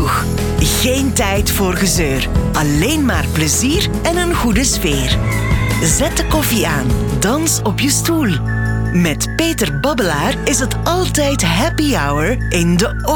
genoeg. Geen tijd voor gezeur. Alleen maar plezier en een goede sfeer. Zet de koffie aan. Dans op je stoel. Met Peter Babbelaar is het altijd happy hour in de ochtend.